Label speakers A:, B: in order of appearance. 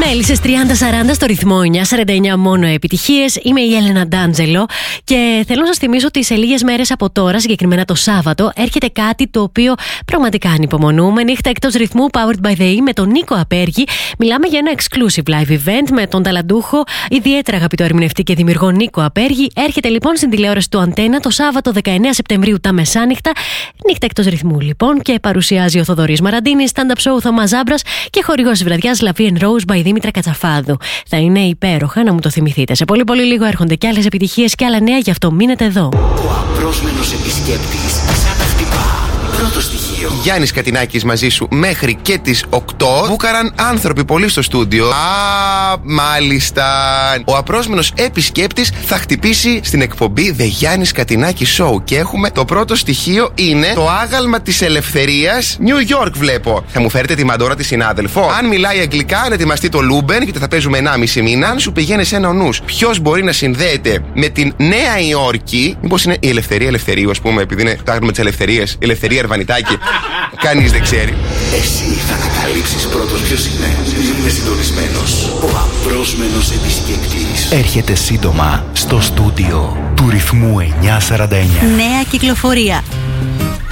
A: Μέλισσες 30-40 στο ρυθμό 949, μόνο επιτυχίες. Είμαι η Έλενα Ντάντζελο και θέλω να σας θυμίσω ότι σε λίγες μέρες από τώρα, συγκεκριμένα το Σάββατο, έρχεται κάτι το οποίο πραγματικά ανυπομονούμε. Νύχτα εκτός ρυθμού, Powered by the E, με τον Νίκο Απέργη. Μιλάμε για ένα exclusive live event με τον ταλαντούχο, ιδιαίτερα αγαπητό ερμηνευτή και δημιουργό Νίκο Απέργη. Έρχεται λοιπόν στην τηλεόραση του Αντένα το Σάββατο 19 Σεπτεμβρίου τα μεσάνυχτα. Νύχτα εκτός ρυθμού λοιπόν, και παρουσιάζει ο Θοδωρής Μαραντίνης, stand-up show Θωμάς Ζάμπρας και χορηγός της βραδιάς Λαβή and Rose by Δήμητρα Κατσαφάδου. Θα είναι υπέροχα, να μου το θυμηθείτε. Σε πολύ πολύ λίγο έρχονται και άλλες επιτυχίες και άλλα νέα, γι' αυτό μείνετε εδώ.
B: Ο απρόσμενος επισκέπτης σαν τα χτυπά. Πρώτο στοιχείο.
C: Γιάννης Κατινάκης μαζί σου μέχρι και τις 8. Βούκαραν άνθρωποι πολύ στο στούντιο. Μάλιστα. Ο απρόσμενος επισκέπτης θα χτυπήσει στην εκπομπή The Γιάννης Κατινάκη Show. Και έχουμε το πρώτο στοιχείο, είναι το άγαλμα της ελευθερίας. New York βλέπω. Θα μου φέρετε τη Μαντόρα τη συνάδελφο. Αν μιλάει αγγλικά, να ετοιμαστεί το Λούμπεν, γιατί θα παίζουμε 1,5 μήνα. Αν σου πηγαίνει σε ένα ο νους, ποιος μπορεί να συνδέεται με την Νέα Υόρκη? Μήπως είναι η Ελευθερία Ελευθερίου, ας πούμε, επειδή είναι το άγαλμα της ελευθερίας. Ελευθερία Ερβανιτάκη. Κανείς δεν ξέρει.
B: Εσύ θα ανακαλύψεις πρώτος ποιος είναι. Είναι συντονισμένος. Ο απρόσμενος επισκέπτης.
D: Έρχεται σύντομα στο στούντιο του ρυθμού 949.
A: Νέα κυκλοφορία.